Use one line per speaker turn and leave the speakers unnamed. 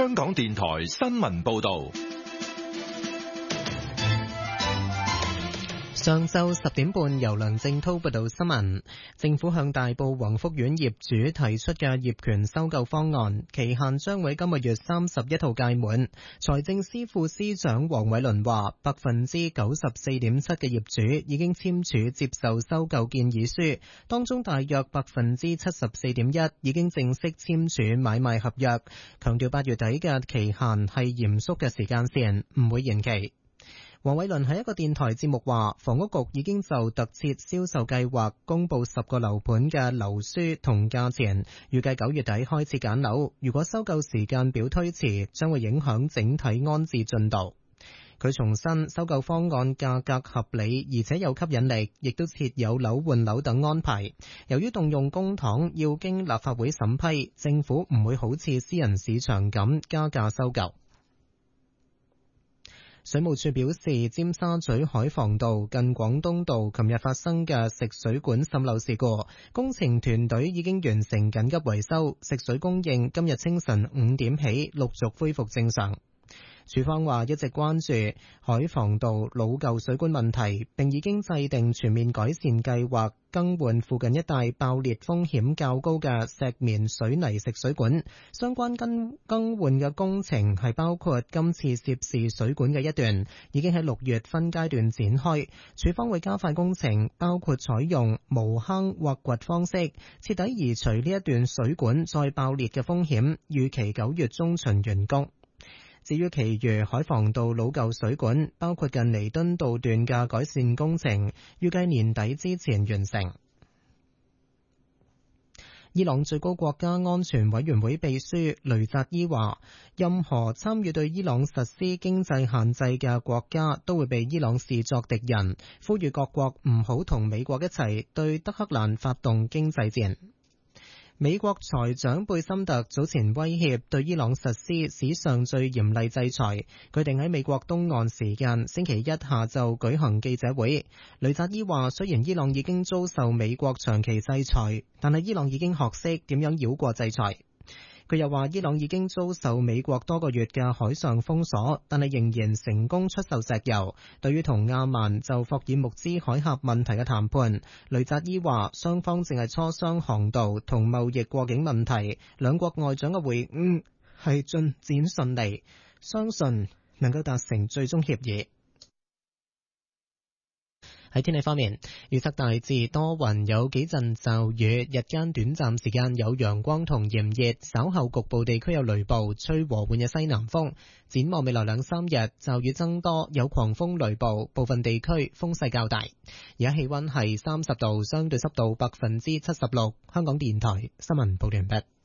香港電台新聞報道。
上晝10點半，由梁正濤報道新聞。政府向大埔宏福苑業主提出嘅業權收購方案，期限將會今個月31號屆滿。財政司副司長黃偉綸話，94.7%嘅業主已經簽署接受收購建議書，當中大約74.1%已經正式簽署買賣合約。強調8月底嘅期限係嚴肅嘅時間線，唔會延期。黃偉綸喺一個電台節目話，房屋局已經就特設銷售計劃公布10個樓盤嘅樓書同價錢，預計9月底開始揀樓。如果收購時間表推遲，將會影響整體安置進度。佢重申收購方案價格合理，而且有吸引力，亦都設有樓換樓等安排。由於動用公帑要經立法會審批，政府唔會好似私人市場咁加價收購。水務署表示，尖沙咀海防道近廣東道琴日發生嘅食水管滲漏事故，工程團隊已經完成緊急維修，食水供應今日清晨5點起陸續恢復正常。署方話一直關注海防道老舊水管問題，並已經制定全面改善計劃，更換附近一帶爆裂風險較高嘅石棉水泥食水管。相關更換嘅工程係包括今次涉事水管嘅一段，已經喺6月分階段展開。署方會加快工程，包括採用無坑挖掘方式，徹底移除呢一段水管再爆裂嘅風險，預期9月中旬完工。至於其餘海防道老舊水管，包括近彌敦道段嘅改善工程，預計年底之前完成。伊朗最高國家安全委員會秘書雷扎伊話，任何參與對伊朗實施經濟限制嘅國家都會被伊朗視作敵人，呼籲各國唔好同美國一齊對德黑蘭發動經濟戰。美國財長貝森特早前威脅對伊朗實施史上最嚴厲制裁，佢定喺美國東岸時間星期一下晝舉行記者會。雷扎伊話，雖然伊朗已經遭受美國長期制裁，但係伊朗已經學識點樣繞過制裁。佢又話，伊朗已經遭受美國多個月嘅海上封鎖，但係仍然成功出售石油。對於同亞曼就霍爾木茲海峽問題嘅談判，雷扎伊話雙方正係磋商航道同貿易過境問題，兩國外長嘅會晤係進展順利，相信能夠達成最終協議。喺天氣方面，預測大致多雲，有幾陣驟雨，日間短暫時間有陽光同炎熱，稍後局部地區有雷暴，吹和緩嘅西南風。展望未來2-3日，驟雨增多，有狂風雷暴，部分地區風勢較大。而家氣溫係30度，相對濕度76%。香港電台新聞報道完畢。